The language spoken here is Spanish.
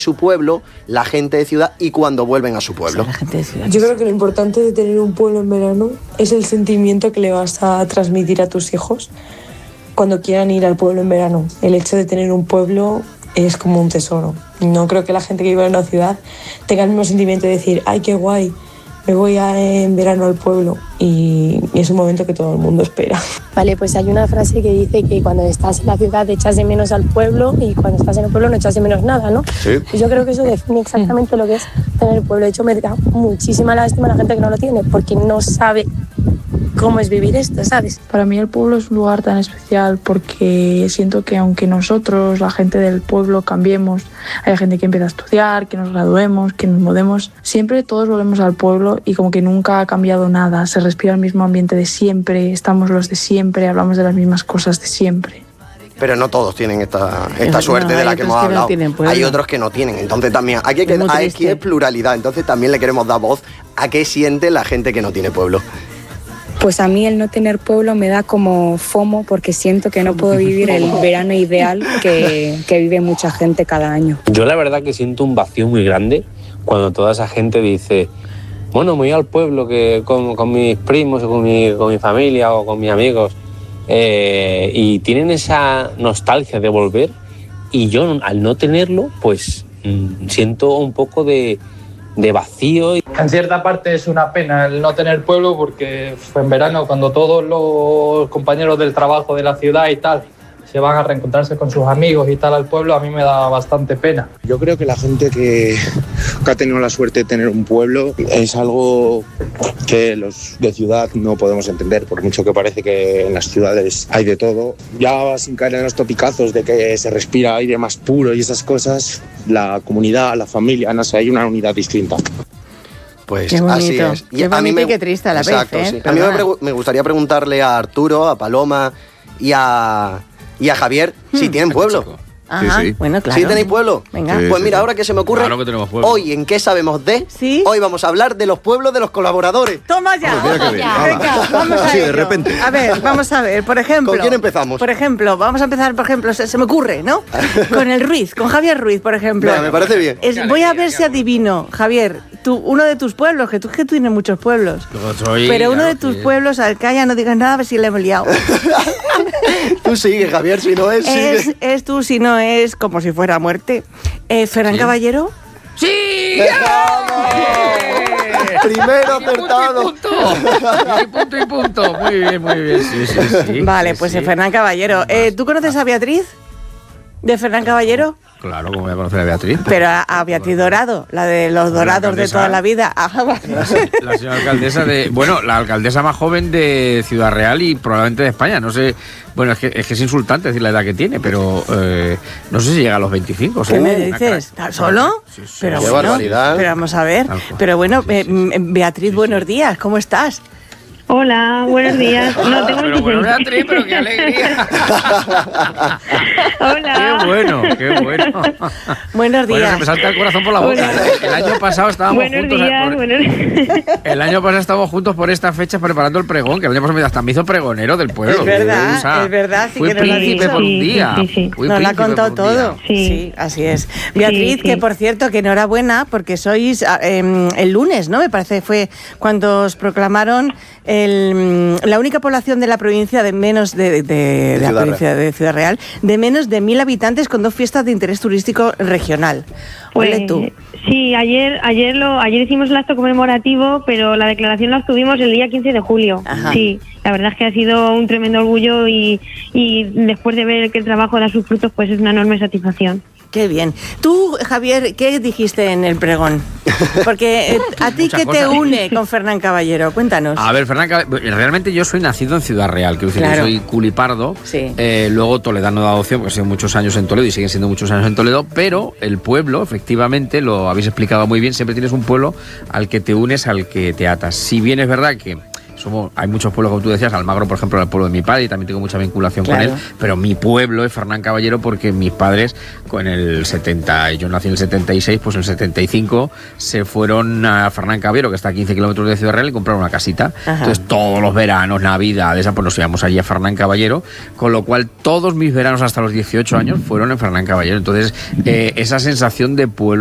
su pueblo, la gente de ciudad y cuando vuelven a su pueblo. Yo creo que lo importante de tener un pueblo en verano es el sentimiento que le vas a transmitir a tus hijos cuando quieran ir al pueblo en verano. El hecho de tener un pueblo es como un tesoro. No creo que la gente que vive en una ciudad tenga el mismo sentimiento de decir, ¡ay, qué guay! Me voy en verano al pueblo, y es un momento que todo el mundo espera. Vale, pues hay una frase que dice que cuando estás en la ciudad echas de menos al pueblo y cuando estás en el pueblo no echas de menos nada, ¿no? Sí. Y yo creo que eso define exactamente lo que es tener el pueblo. De hecho, me da muchísima lástima a la gente que no lo tiene porque no sabe cómo es vivir esto, ¿sabes? Para mí el pueblo es un lugar tan especial porque siento que aunque nosotros, la gente del pueblo, cambiemos, hay gente que empieza a estudiar, que nos graduemos, que nos mudemos, siempre todos volvemos al pueblo y como que nunca ha cambiado nada, se respira el mismo ambiente de siempre, estamos los de siempre, hablamos de las mismas cosas de siempre. Pero no todos tienen esta suerte de la que hemos hablado. Hay otros que no tienen. Entonces también aquí es pluralidad. Entonces también le queremos dar voz a qué siente la gente que no tiene pueblo. Pues a mí el no tener pueblo me da como FOMO porque siento que no puedo vivir el verano ideal que vive mucha gente cada año. Yo la verdad que siento un vacío muy grande cuando toda esa gente dice, bueno, me voy al pueblo que con mis primos o con mi familia o con mis amigos, y tienen esa nostalgia de volver, y yo al no tenerlo pues siento un poco de vacío. En cierta parte es una pena el no tener pueblo porque en verano, cuando todos los compañeros del trabajo de la ciudad y tal se van a reencontrarse con sus amigos y tal al pueblo, a mí me da bastante pena. Yo creo que la gente que ha tenido la suerte de tener un pueblo es algo que los de ciudad no podemos entender, por mucho que parece que en las ciudades hay de todo. Ya sin caer en los topicazos de que se respira aire más puro y esas cosas, la comunidad, la familia, no sé, hay una unidad distinta. Pues qué bonito, así es. Qué bonito y qué triste a la vez, ¿eh? Sí. A mí me gustaría preguntarle a Arturo, a Paloma y a Javier si tienen pueblo. Ajá, sí. Bueno, claro. ¿Sí tenéis pueblo? Venga. Sí, pues mira, ahora que se me ocurre, claro que tenemos pueblo. Hoy en ¿Qué sabemos de? ¿Sí? Hoy vamos a hablar de los pueblos de los colaboradores. ¡Toma ya! Venga, vamos a sí, ello. de repente. A ver, vamos a ver, por ejemplo... ¿Con quién empezamos? Por ejemplo, vamos a empezar, se me ocurre, ¿no? Con el Ruiz, con Javier Ruiz, por ejemplo. Venga, me parece bien. Voy a ver si adivino, Javier, uno de tus pueblos, que tú tienes muchos pueblos. Pero uno de tus pueblos, al calla, no digas nada, a ver si le hemos liado. Tú sigue, Javier, si no es... sigue. Es tú, si no es, como si fuera muerte. ¿Ferran Caballero? ¡Sí! Primero acertado. Y punto. Muy bien. Sí. Vale, pues Ferran Caballero. ¿Tú conoces a Beatriz? ¿De Ferran Caballero? Claro, ¿cómo voy a conocer a Beatriz? Pero a Beatriz Dorado, la de los dorados de toda la vida. La señora alcaldesa la alcaldesa más joven de Ciudad Real y probablemente de España. No sé, bueno, es que es insultante decir la edad que tiene, pero no sé si llega a los 25. ¿Qué me dices? ¿Solo? Sí. Pero Qué bueno, barbaridad. pero vamos a ver. Pero bueno, Beatriz, buenos días, ¿cómo estás? Hola, buenos días. No tengo pero bueno, Beatriz, pero qué alegría. Hola. Qué bueno. Buenos días. Bueno, se me salta el corazón por la boca. El año pasado estábamos juntos. El año pasado estábamos juntos por estas fechas preparando el pregón, que el año pasado hasta me hizo pregonero del pueblo. Es verdad. Sí, fui que nos lo ha príncipe dicho. por un día. Sí. Nos lo ha contado todo. Sí, así es. Beatriz, que por cierto, que enhorabuena, porque sois el lunes, ¿no? Me parece fue cuando os proclamaron la única población de la provincia de menos de la provincia de Ciudad Real, de menos de 1.000 habitantes, con 2 fiestas de interés turístico regional. Ole tú. Sí, ayer hicimos el acto conmemorativo, pero la declaración la obtuvimos el día 15 de julio. Ajá. Sí, la verdad es que ha sido un tremendo orgullo y después de ver que el trabajo da sus frutos, pues es una enorme satisfacción. Qué bien. Tú, Javier, ¿qué dijiste en el pregón? Porque a ti, ¿qué te une con Ferran Caballero? Cuéntanos. A ver, Ferran Caballero, realmente yo soy nacido en Ciudad Real, quiero decir, claro. Yo soy culipardo, sí. Luego toledano de adopción, porque he sido muchos años en Toledo y siguen siendo muchos años en Toledo, pero el pueblo, efectivamente, lo habéis explicado muy bien, siempre tienes un pueblo al que te unes, al que te atas. Si bien es verdad que hay muchos pueblos, como tú decías, Almagro, por ejemplo, el pueblo de mi padre, y también tengo mucha vinculación con él, pero mi pueblo es Fernán Caballero porque mis padres, con el 70, yo nací en el 76, pues en el 75 se fueron a Fernán Caballero, que está a 15 kilómetros de Ciudad Real, y compraron una casita. Ajá. Entonces todos los veranos, navidades, pues nos íbamos allí a Fernán Caballero, con lo cual todos mis veranos hasta los 18 años fueron en Fernán Caballero. Entonces esa sensación de pueblo